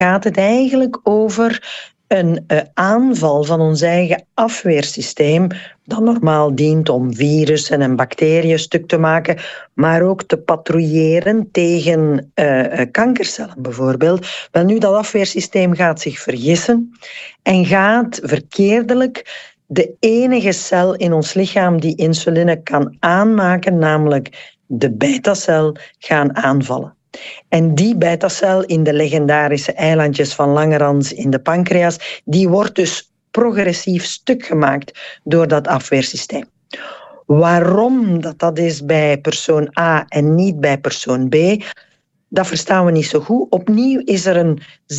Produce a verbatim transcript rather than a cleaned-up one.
gaat het eigenlijk over een uh, aanval van ons eigen afweersysteem, dat normaal dient om virussen en bacteriën stuk te maken, maar ook te patrouilleren tegen uh, kankercellen bijvoorbeeld. Wel nu, dat afweersysteem gaat zich vergissen en gaat verkeerdelijk de enige cel in ons lichaam die insuline kan aanmaken, namelijk de beta-cel, gaan aanvallen. En die beta-cel in de legendarische eilandjes van Langerhans in de pancreas, die wordt dus progressief stuk gemaakt door dat afweersysteem. Waarom dat, dat is bij persoon A en niet bij persoon B, dat verstaan we niet zo goed. Opnieuw is er een